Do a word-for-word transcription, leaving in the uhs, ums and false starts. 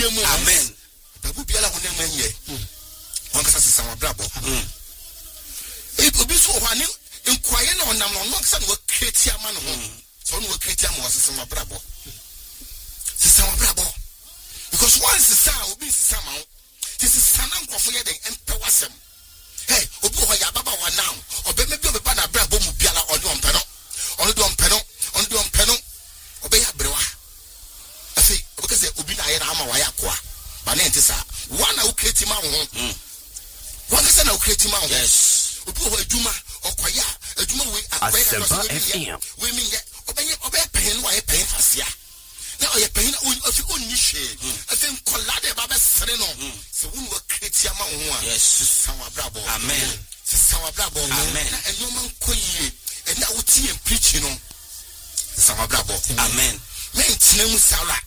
mu. Amen. Babu biala ho nem enye. Won kasa sesa wa brabo. E obi so ho ane nkwaye na onam no no kasa no create ama no ho. So no create ama wa sesa wa brabo. Sesa wa brabo. Because once sesa obi sesa ma ho. This is sana nkofo ye den empewasem. Hey, obi ho ya baba wa now. Obe me bi obe ba na brabo mu biala oni ompeno. Oni do ompeno, oni do ompeno. Obe ya brewa. Afi, obi kase obi na ye na ama wa ya kwa. Ba na ntisa. One who create ma ho. One kase na who create ma ho. Yes. Obi ho adwuma, okwaya, adwuma we akwaya. We mean ye, obe ye obe pen wa ye pen fasia. Na oye pen na ofi onni hwe. Afi nkolade ba be sere no. Se wonu wa create ma ho a. Yes. Sawa brabo. Amen. Sawa brabo. Amen. Na enyo man koyie. And now we see him preaching on Sawa brabo. Amen. Men tinem sala.